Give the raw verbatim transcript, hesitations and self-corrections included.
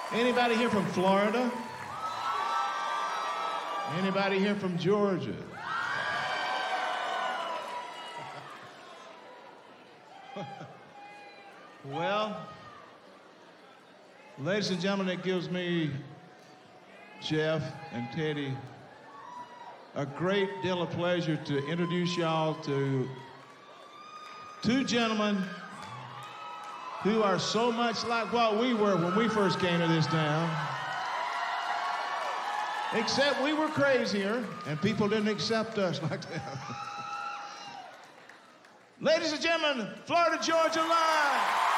Anybody here from Florida? Anybody here from Georgia? Well, ladies and gentlemen, it gives me, Jeff and Teddy, a great deal of pleasure to introduce y'all to two gentlemen who are so much like what we were when we first came to this town. Except we were crazier, and people didn't accept us like that. Ladies and gentlemen, Florida Georgia Line.